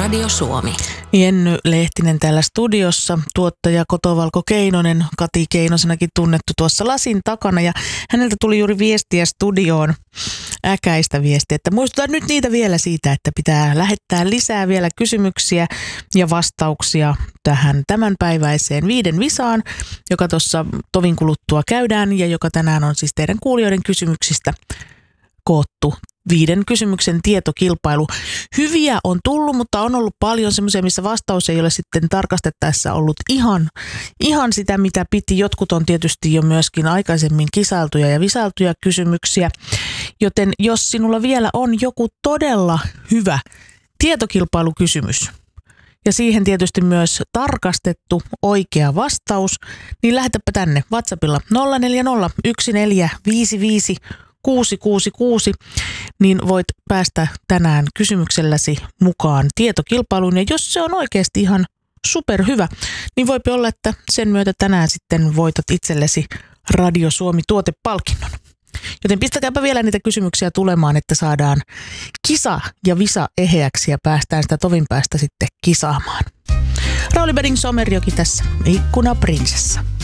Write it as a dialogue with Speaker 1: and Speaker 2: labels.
Speaker 1: Radio Suomi.
Speaker 2: Jenny Lehtinen täällä studiossa, tuottaja Kotovalko Keinonen, Kati Keinosenakin tunnettu tuossa lasin takana. Ja häneltä tuli juuri viestiä studioon, äkäistä viestiä, että muistutan nyt niitä vielä siitä, että pitää lähettää lisää vielä kysymyksiä ja vastauksia tähän tämänpäiväiseen 5 visaan, joka tuossa tovin kuluttua käydään ja joka tänään on siis teidän kuulijoiden kysymyksistä koottu 5 kysymyksen tietokilpailu. Hyviä on tullut, mutta on ollut paljon semmoisia, missä vastaus ei ole sitten tarkastettaessa ollut ihan sitä, mitä piti. Jotkut on tietysti jo myöskin aikaisemmin kisailtuja ja visailtuja kysymyksiä. Joten jos sinulla vielä on joku todella hyvä tietokilpailukysymys ja siihen tietysti myös tarkastettu oikea vastaus, niin lähetäpä tänne WhatsAppilla 040 1455 666, niin voit päästä tänään kysymykselläsi mukaan tietokilpailuun. Ja jos se on oikeasti ihan superhyvä, niin voipi olla, että sen myötä tänään sitten voitat itsellesi Radio Suomi -tuotepalkinnon. Joten pistäkääpä vielä niitä kysymyksiä tulemaan, että saadaan kisa ja visa eheäksi ja päästään sitä tovin päästä sitten kisaamaan. Rauli Beding Sommerjoki tässä, Ikkuna Prinsessa.